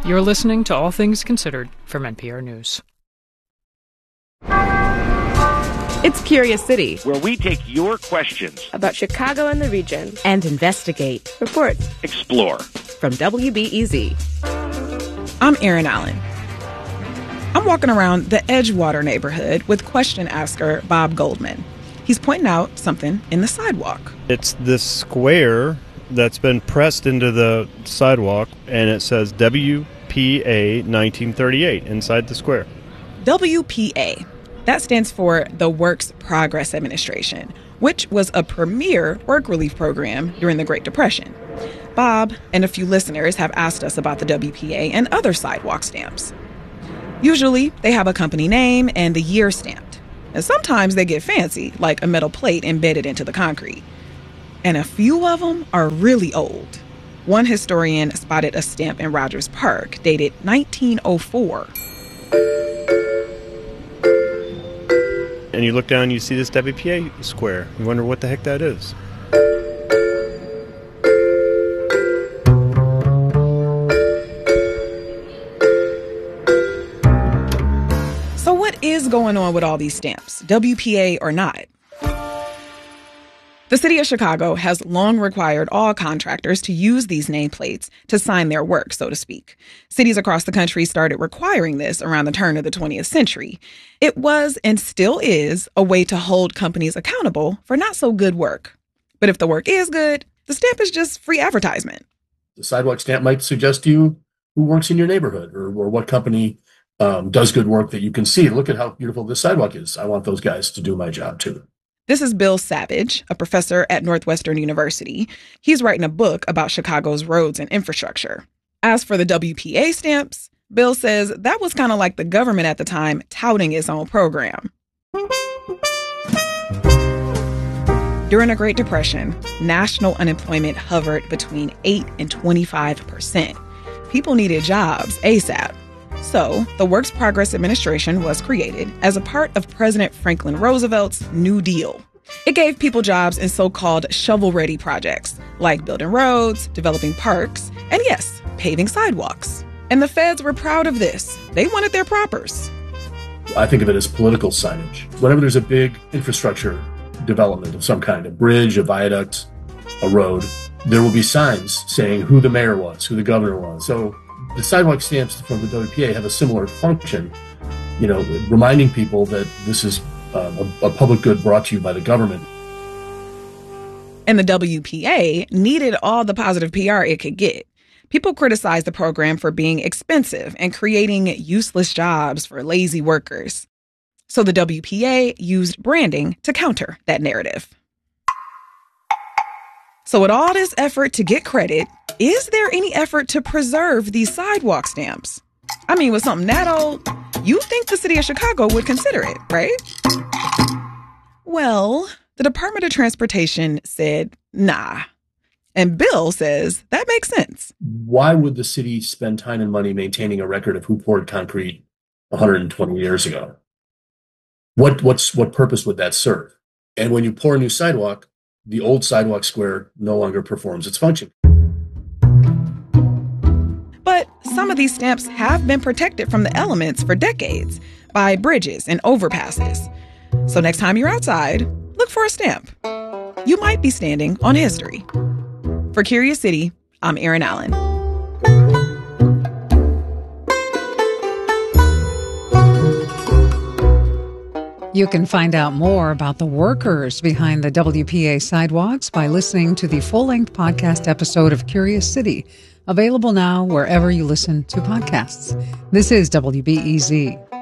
You're listening to All Things Considered from NPR News. It's Curious City, where we take your questions about Chicago and the region and investigate, report, explore. From WBEZ. I'm Erin Allen. I'm walking around the Edgewater neighborhood with question asker Bob Goldman. He's pointing out something in the sidewalk. It's this square that's been pressed into the sidewalk, and it says WPA 1938 inside the square. WPA. That stands for the Works Progress Administration, which was a premier work relief program during the Great Depression. Bob and a few listeners have asked us about the WPA and other sidewalk stamps. Usually, they have a company name and the year stamped. And sometimes they get fancy, like a metal plate embedded into the concrete. And a few of them are really old. One historian spotted a stamp in Rogers Park dated 1904. And you look down, you see this WPA square. You wonder what the heck that is. So what is going on with all these stamps, WPA or not? The city of Chicago has long required all contractors to use these nameplates to sign their work, so to speak. Cities across the country started requiring this around the turn of the 20th century. It was and still is a way to hold companies accountable for not so good work. But if the work is good, the stamp is just free advertisement. The sidewalk stamp might suggest to you who works in your neighborhood or what company does good work that you can see. Look at how beautiful this sidewalk is. I want those guys to do my job too. This is Bill Savage, a professor at Northwestern University. He's writing a book about Chicago's roads and infrastructure. As for the WPA stamps, Bill says that was kind of like the government at the time touting its own program. During the Great Depression, national unemployment hovered between 8 and 25%. People needed jobs ASAP. So, the Works Progress Administration was created as a part of President Franklin Roosevelt's New Deal. It gave people jobs in so-called shovel-ready projects, like building roads, developing parks, and yes, paving sidewalks. And the feds were proud of this. They wanted their propers. I think of it as political signage. Whenever there's a big infrastructure development of some kind, a bridge, a viaduct, a road, there will be signs saying who the mayor was, who the governor was. So the sidewalk stamps from the WPA have a similar function, reminding people that this is a public good brought to you by the government. And the WPA needed all the positive PR it could get. People criticized the program for being expensive and creating useless jobs for lazy workers. So the WPA used branding to counter that narrative. So with all this effort to get credit, is there any effort to preserve these sidewalk stamps? I mean, with something that old, you think the city of Chicago would consider it, right? Well, the Department of Transportation said, nah. And Bill says that makes sense. Why would the city spend time and money maintaining a record of who poured concrete 120 years ago? What purpose would that serve? And when you pour a new sidewalk, the old sidewalk square no longer performs its function. But some of these stamps have been protected from the elements for decades by bridges and overpasses. So next time you're outside, look for a stamp. You might be standing on history. For Curious City, I'm Erin Allen. You can find out more about the workers behind the WPA sidewalks by listening to the full-length podcast episode of Curious City, available now wherever you listen to podcasts. This is WBEZ.